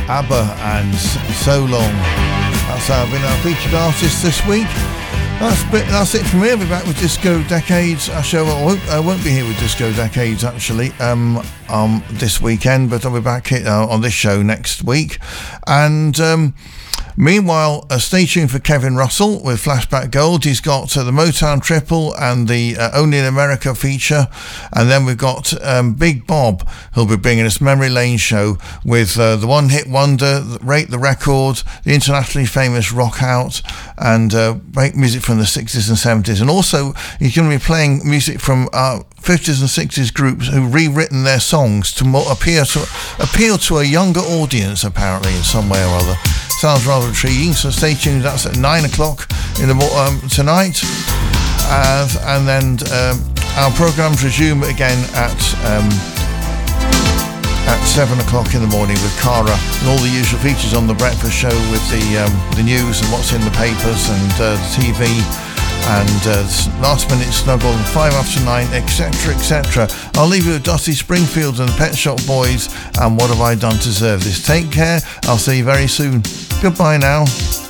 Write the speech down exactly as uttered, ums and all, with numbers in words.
ABBA and So Long. That's our been our featured artist this week. That's bit, that's it from me. I'll be back with Disco Decades. Actually, I won't, I won't be here with Disco Decades actually um, um, this weekend, but I'll be back here, uh, on this show next week. And um, meanwhile, uh, stay tuned for Kevin Russell with Flashback Gold. He's got uh, the Motown Triple and the uh, Only in America feature. And then we've got um, Big Bob, who'll be bringing us Memory Lane show with uh, the One Hit Wonder, Rate the Record, the internationally famous Rock Out, and uh, great music from the sixties and seventies. And also, he's going to be playing music from uh, fifties and sixties groups who've rewritten their songs to more appeal to appeal to a younger audience, apparently, in some way or other. Sounds rather intriguing, so stay tuned. That's at nine o'clock in the mo- um, tonight, uh, and then um, our programmes resume again at um, at seven o'clock in the morning with Cara and all the usual features on the breakfast show with the um, the news and what's in the papers and uh, the T V and uh, last minute snuggle and five after nine, etc, etc. I'll leave you with Dusty Springfield and the Pet Shop Boys and What Have I Done to Deserve This. Take care. I'll see you very soon. Goodbye now.